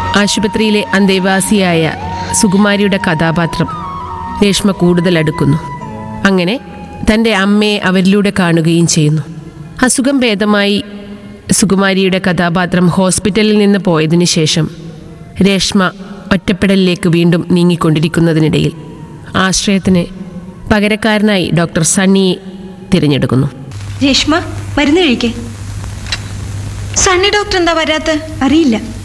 ആശുപത്രിയിലെ അന്തേവാസിയായ സുകുമാരിയുടെ കഥാപാത്രം രേഷ്മ കൂടുതൽ അടുക്കുന്നു. അങ്ങനെ തൻ്റെ അമ്മയെ അവരിലൂടെ കാണുകയും ചെയ്യുന്നു. അസുഖം ഭേദമായി സുകുമാരിയുടെ കഥാപാത്രം ഹോസ്പിറ്റലിൽ നിന്ന് പോയതിനു ശേഷം രേഷ്മ ഒറ്റപ്പെടലിലേക്ക് വീണ്ടും നീങ്ങിക്കൊണ്ടിരിക്കുന്നതിനിടയിൽ ആശ്രയത്തിന് പകരക്കാരനായി ഡോക്ടർ സണ്ണിയെ തിരഞ്ഞെടുക്കുന്നു. രേഷ്മ, മരുന്ന് കഴിക്കേ. സണ്ണി ഡോക്ടർ എന്താ വരാത്ത? അറിയില്ല.